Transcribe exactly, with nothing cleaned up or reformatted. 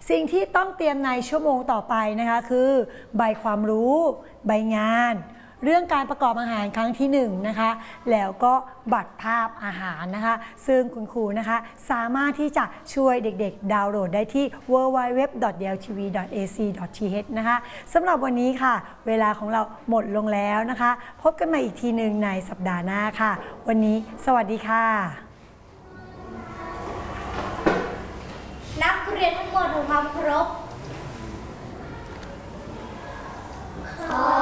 สิ่งที่ต้องเตรียมในชั่วโมงต่อไปนะคะคือใบความรู้ใบงานเรื่องการประกอบอาหารครั้งที่หนึ่งนะคะแล้วก็บัตรภาพอาหารนะคะซึ่งคุณครูนะคะสามารถที่จะช่วยเด็กๆดาวน์โหลดได้ที่ ดับเบิลยู ดับเบิลยู ดับเบิลยู ดอท ดี แอล ที วี ดอท เอ ซี ดอท ที เอช นะคะสำหรับวันนี้ค่ะเวลาของเราหมดลงแล้วนะคะพบกันใหม่อีกทีหนึ่งในสัปดาห์หน้าค่ะวันนี้สวัสดีค่ะนักเรียนทั้งหมดทำความเคารพขอ